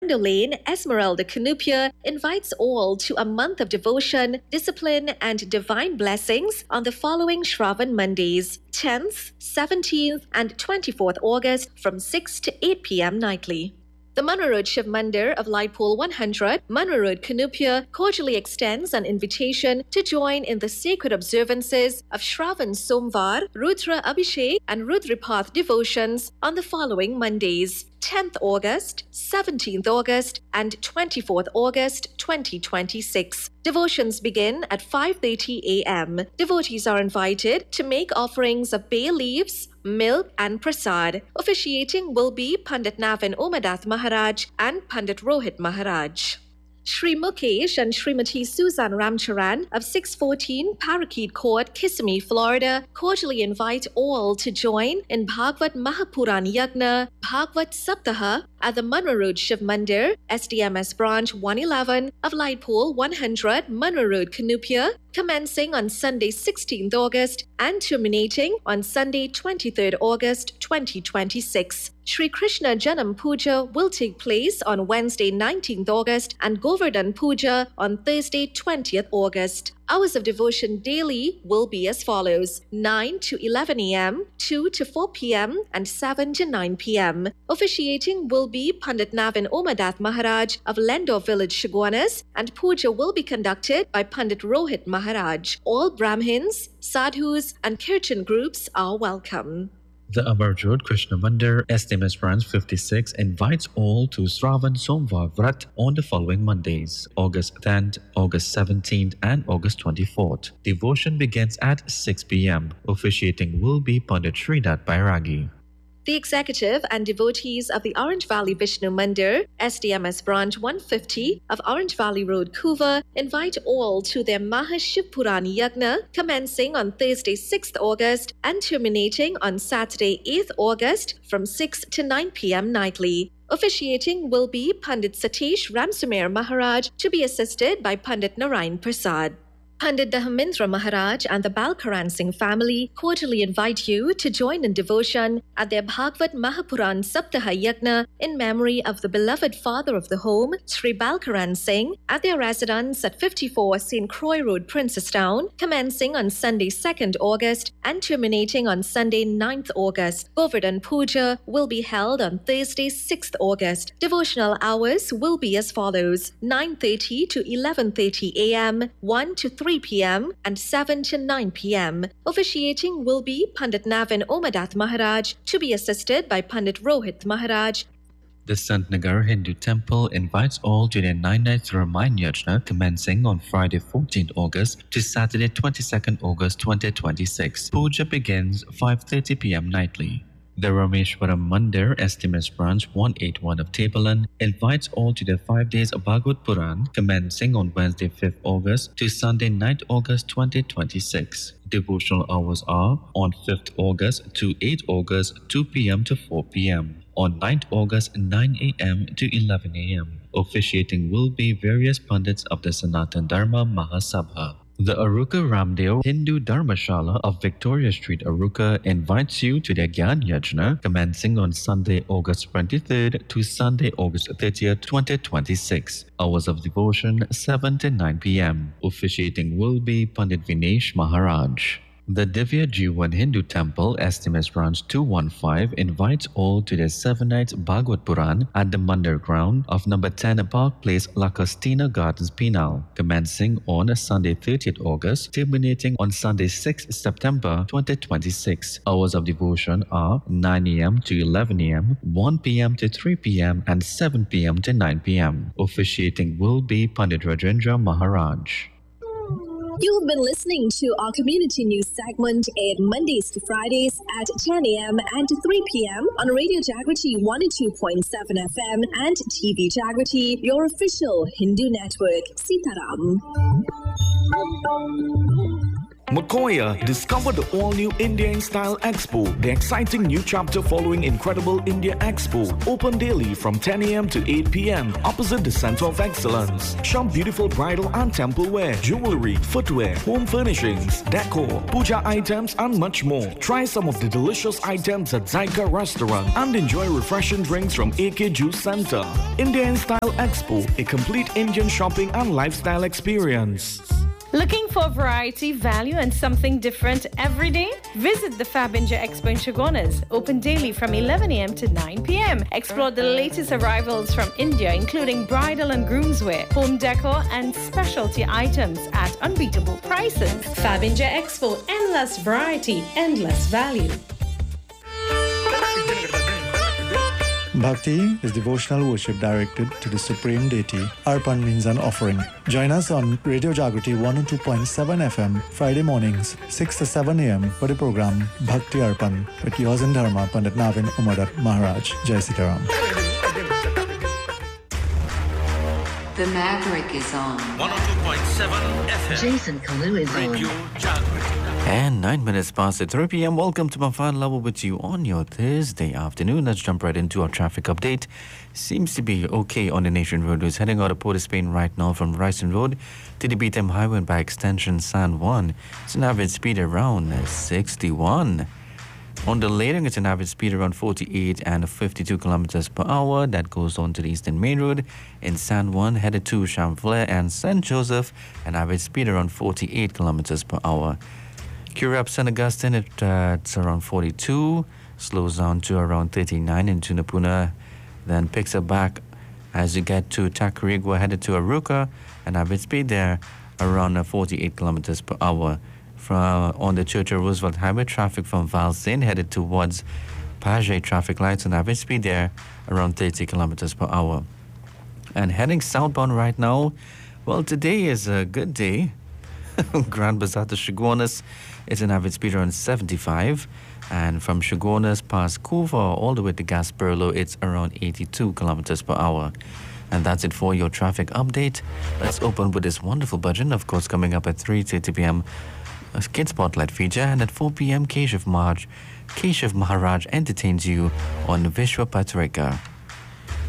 Fernando Lane, Esmeralda Canupia invites all to a month of devotion, discipline, and divine blessings on the following Shravan Mondays, 10th, 17th, and 24th August from 6 to 8 p.m. nightly. The Manarod Shiv Mandir of Lightpool 100, Manarod Canupia, cordially extends an invitation to join in the sacred observances of Shravan Somvar, Rudra Abhishek, and Rudripath devotions on the following Mondays, 10th August, 17th August, and 24th August 2026. Devotions begin at 5:30 a.m. Devotees are invited to make offerings of bay leaves, milk, and prasad. Officiating will be Pandit Navin Omadath Maharaj and Pandit Rohit Maharaj. Shri Mukesh and Srimati Susan Ramcharan of 614 Parakeet Court, Kissimmee, Florida, cordially invite all to join in Bhagavad Mahapuran Yagna, Bhagavad Saptaha at the Manarod Shiv Mandir, SDMS Branch 111 of Lightpool 100, Manarod, Canupia, commencing on Sunday 16th August and terminating on Sunday 23rd August 2026. Shri Krishna Janam Puja will take place on Wednesday 19th August and Govardhan Puja on Thursday 20th August. Hours of devotion daily will be as follows: 9 to 11 a.m., 2 to 4 p.m., and 7 to 9 p.m. Officiating will be Pandit Navin Omadath Maharaj of Lendor Village, Shigwanas, and puja will be conducted by Pandit Rohit Maharaj. All Brahmins, sadhus, and kirtan groups are welcome. The Amarjot Krishna Mandir, SDMS Branch 56, invites all to Shravan Somvar Vrat on the following Mondays, August 10th, August 17th, and August 24th. Devotion begins at 6 p.m. Officiating will be Pandit Sridat Bairagi. The executive and devotees of the Orange Valley Vishnu Mandir, SDMS Branch 150 of Orange Valley Road, Kuva, invite all to their Mahashivpurani Yagna commencing on Thursday 6th August and terminating on Saturday 8th August from 6 to 9 p.m. nightly. Officiating will be Pandit Satish Ramsumer Maharaj to be assisted by Pandit Narayan Prasad. Pandit Dahamindra Maharaj and the Balkaran Singh family cordially invite you to join in devotion at their Bhagavad Mahapuran Saptaha Yagna in memory of the beloved father of the home, Sri Balkaran Singh, at their residence at 54 St. Croix Road, Princestown, commencing on Sunday 2nd August and terminating on Sunday 9th August. Govardhan Puja will be held on Thursday 6th August. Devotional hours will be as follows: 9:30 to 11:30 a.m., 1 to 3 p.m. and 7 to 9 p.m. Officiating will be Pandit Navin Omadath Maharaj to be assisted by Pandit Rohit Maharaj. The Sant Nagar Hindu Temple invites all to their 9-night Ramayana Yajna commencing on Friday 14th August to Saturday 22nd August 2026. Puja begins 5:30 p.m. nightly. The Rameshwaram Mandir, SDMS Branch 181 of Tapalan, invites all to their 5 days of Bhagavad Puran commencing on Wednesday 5th August to Sunday 9th August 2026. Devotional hours are on 5th August to 8th August 2 p.m. to 4 p.m. On 9th August 9 a.m. to 11 a.m. Officiating will be various pundits of the Sanatan Dharma Mahasabha. The Aruka Ramdeo Hindu Dharmashala of Victoria Street, Aruka, invites you to their Gyan Yajna commencing on Sunday, August 23rd to Sunday, August 30th, 2026. Hours of devotion 7 to 9 p.m. Officiating will be Pandit Vinesh Maharaj. The Divya Jivan Hindu Temple, SDMS Branch 215, invites all to their 7 nights Bhagavad Puran at the Mandir ground of number 10 Park Place, Lakastina Gardens, Penal, commencing on Sunday 30th August, terminating on Sunday 6th September 2026. Hours of devotion are 9 a.m. to 11 a.m., 1 p.m. to 3 p.m., and 7 p.m. to 9 p.m. Officiating will be Pandit Rajendra Maharaj. You have been listening to our community news segment aired Mondays to Fridays at 10 a.m. and 3 p.m. on Radio Jagriti 102.7 FM and TV Jagriti, your official Hindu network. Sitaram. Makoya, discover the all-new India in Style Expo, the exciting new chapter following Incredible India Expo. Open daily from 10 a.m. to 8 p.m. opposite the Center of Excellence. Shop beautiful bridal and temple wear, jewelry, footwear, home furnishings, decor, puja items and much more. Try some of the delicious items at Zyka Restaurant and enjoy refreshing drinks from AK Juice Center. India in Style Expo, a complete Indian shopping and lifestyle experience. Looking for variety, value, and something different every day? Visit the Fab India Expo in Chagonas, open daily from 11 a.m. to 9 p.m. Explore the latest arrivals from India, including bridal and groomswear, home decor, and specialty items at unbeatable prices. Fab India Expo, endless variety, endless value. Bhakti is devotional worship directed to the Supreme Deity. Arpan means an offering. Join us on Radio Jagriti 102.7 FM Friday mornings 6 to 7 a.m. for the program Bhakti Arpan with yours in Dharma Pandit Navin Umadat Maharaj. Jai Sitaram. The Maverick is on. 102.7 FM. Jason Kalu is Radio on. Jagriti. And 9 minutes past 3 p.m. Welcome to my fun level with you on your Thursday afternoon. Let's jump right into our traffic update. Seems to be okay on the Nation Road. Who's heading out of Port of Spain right now from Ryson Road to the BTM Highway and by extension San Juan. It's an average speed around 61. On the Lading, it's an average speed around 48 and 52 kilometers per hour. That goes on to the Eastern Main Road. In San Juan, headed to Champlain and St. Joseph, an average speed around 48 kilometers per hour. Currap St. Augustine, it's around 42, slows down to around 39 in Tunapuna, then picks up back as you get to Tacarigua, headed to Aruca, and average speed there around 48 kilometers per hour. From on the Churchill Roosevelt Highway, traffic from Valsin headed towards Paget traffic lights, and average speed there around 30 kilometers per hour. And heading southbound right now, well, today is a good day. Grand Bazaar to Chaguanas, it's an average speed around 75, and from Chaguanas past Couva all the way to Gasperlo, it's around 82 kilometers per hour. And that's it for your traffic update. Let's open with this wonderful bhajan, of course, coming up at 3:30 p.m. a Kid Spotlight feature, and at 4 p.m. Keshav Maharaj entertains you on Vishwa Patrika.